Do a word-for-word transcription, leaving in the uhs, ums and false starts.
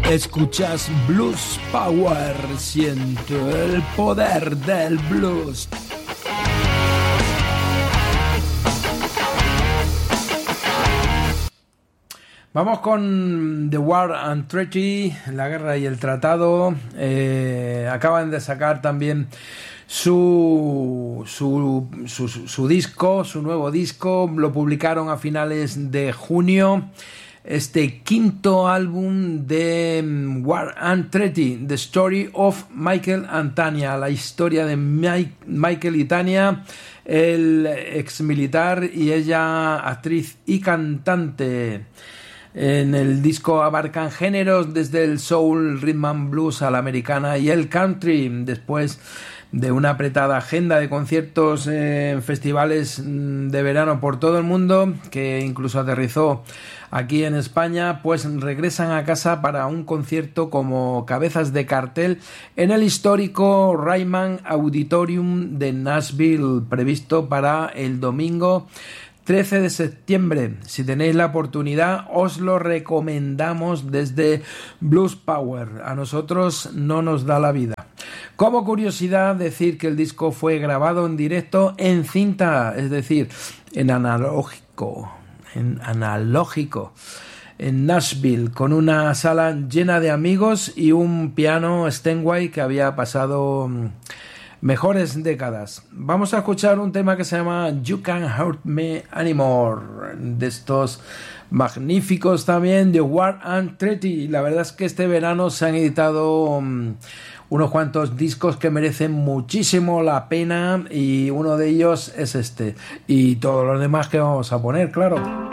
Escuchas Blues Power, siento el poder del blues. Vamos con The War and Treaty, la guerra y el tratado. Eh, acaban de sacar también su, su, su, su disco, su nuevo disco. Lo publicaron a finales de junio. Este quinto álbum de War and Treaty, The Story of Michael and Tanya, la historia de Mike, Michael y Tanya, el ex militar y ella actriz y cantante. En el disco abarcan géneros desde el soul, rhythm and blues a la americana y el country. Después de una apretada agenda de conciertos en festivales de verano por todo el mundo, que incluso aterrizó aquí en España, pues regresan a casa para un concierto como cabezas de cartel en el histórico Ryman Auditorium de Nashville, previsto para el domingo trece de septiembre. Si tenéis la oportunidad, os lo recomendamos desde Blues Power. A nosotros no nos da la vida. Como curiosidad, decir que el disco fue grabado en directo en cinta, es decir, en analógico, en analógico, en Nashville, con una sala llena de amigos y un piano Steinway que había pasado mejores décadas. Vamos a escuchar un tema que se llama You Can't Hurt Me Anymore, de estos magníficos también de War and Treaty. La verdad es que este verano se han editado um, unos cuantos discos que merecen muchísimo la pena y uno de ellos es este y todos los demás que vamos a poner, claro.